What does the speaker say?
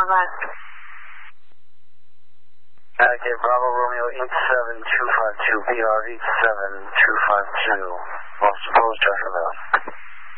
bye-bye. Okay, Bravo Romeo 87252, BR 87252. Lost Post, Joshua Bell.